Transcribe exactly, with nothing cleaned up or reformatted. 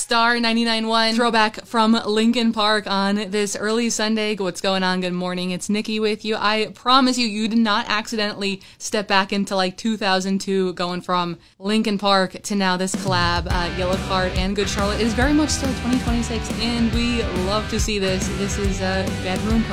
Star ninety-nine point one throwback from Linkin Park on this early Sunday. What's going on? Good morning. It's Nikki with you. I promise you, you did not accidentally step back into like two thousand two, going from Linkin Park to now this collab. Uh, Yellowcard and Good Charlotte is very much still twenty twenty-six, and we love to see this. This is uh, Bedroom